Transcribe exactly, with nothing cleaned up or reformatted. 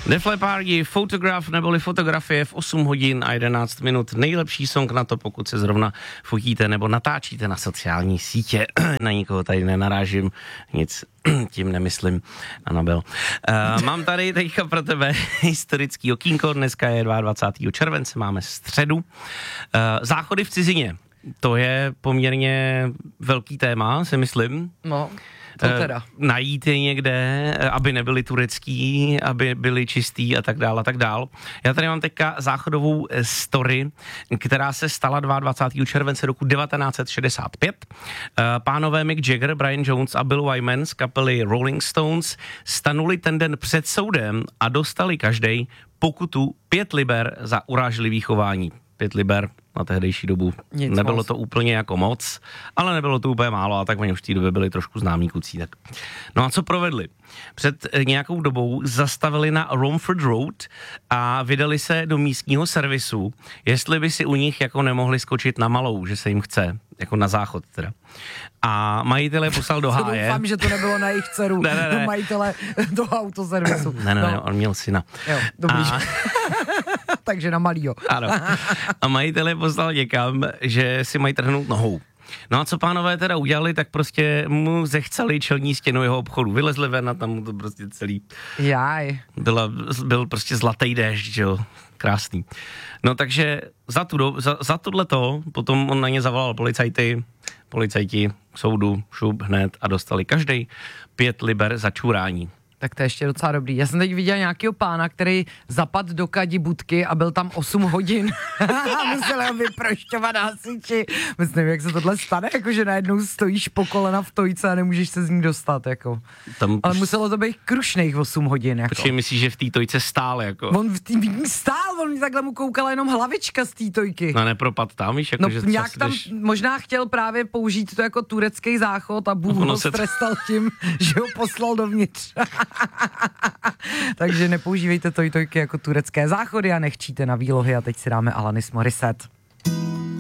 Def Leppard, Photograph neboli fotografie v osm hodin a jedenáct minut. Nejlepší song na to, pokud se zrovna fotíte nebo natáčíte na sociální sítě. Na nikoho tady nenarážím, nic tím nemyslím, Anabel. Uh, mám tady teďka pro tebe historický okýnko, dneska je dvacátého druhého července, máme středu. Uh, záchody v cizině, to je poměrně velký téma, si myslím. No. To teda. Najít je někde, aby nebyly turecký, aby byly čistý a tak dál a tak dál. Já tady mám teďka záchodovou story, která se stala dvacátého druhého července roku devatenáct set šedesát pět. Pánové Mick Jagger, Brian Jones a Bill Wyman z kapely Rolling Stones stanuli ten den před soudem a dostali každej pokutu pět liber za urážlivý chování. Pět liber na tehdejší dobu. Nic nebylo moc. To úplně jako moc, ale nebylo to úplně málo a tak oni už v té době byli trošku známí kucí. Tak. No a co provedli? Před nějakou dobou zastavili na Romford Road a vydali se do místního servisu, jestli by si u nich jako nemohli skočit na malou, že se jim chce, jako na záchod teda. A majitele poslal do háje. Doufám, že to nebylo na jejich dceru, ne, ne, ne. do majitele do autoservisu. Ne, ne, no. ne, on měl syna. Jo, dobrý. A... Takže na malýho. Ano. A majitele poslal někam, že si mají trhnout nohou. No a co pánové teda udělali, tak prostě mu zechceli čelní stěnu jeho obchodu. Vylezli ven a tam mu to prostě celý... Jaj. Byla, byl prostě zlatý déšť, že jo. Krásný. No takže za, tu do, za, za tohleto potom on na ně zavolal policajty, policajti k soudu, šup hned a dostali každej pět liber za čurání. Tak to je ještě docela dobrý. Já jsem teď viděl nějakého pána, který zapadl do kadi budky a byl tam osm hodin a musel ho vyprošťovat hasiči. Myslím, jak se tohle stane, jakože najednou stojíš po kolena v tojce a nemůžeš se z ní dostat, jako. Tam... Ale muselo to být krušných osm hodin, jako. Počkej, myslíš, že v té tojce stál, jako? On v tý stál, on takhle mu koukala jenom hlavička z té tojky. No nepropad tam, víš, jako, no, že nějak tam jdeš... možná chtěl právě použít to jako turecký záchod a Bůh ho se... strestal tím, že ho poslal dovnitř. Takže nepoužívejte tojtojky jako turecké záchody a nechčíte na výlohy a teď si dáme Alanis Morissette.